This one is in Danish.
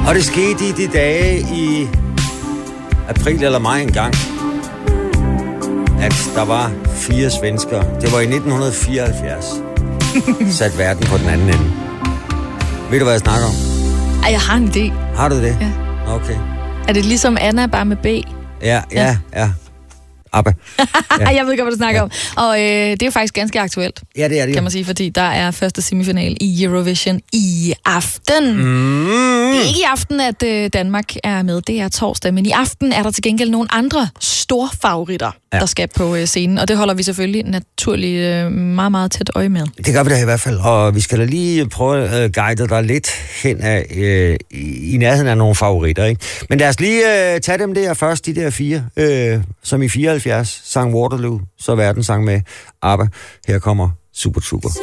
Og det skete i de dage i april eller maj engang, at der var 4 svenskere. Det var i 1974. Sat verden på den anden ende. Ved du, hvad jeg snakker om? Ej, jeg har en idé. Har du det? Ja. Okay. Er det ligesom Anna, bare med B? Ja. Abba. Ja. Jeg ved ikke, hvad du snakker om. Og det er jo faktisk ganske aktuelt, Ja, det er det jo. kan man sige, fordi der er første semifinal i Eurovision i aften. Det er ikke i aften, at Danmark er med. Det er torsdag, men i aften er der til gengæld nogle andre store favoritter, der skal på scenen. Og det holder vi selvfølgelig naturligt meget, meget tæt øje med. Det gør vi da i hvert fald, og vi skal da lige prøve at guide dig lidt hen af, i nærheden af nogle favoritter, ikke? Men lad os lige tage dem der først, de der 4, som i 74 sang Waterloo, så verden sang med ABBA. Her kommer Super Trooper.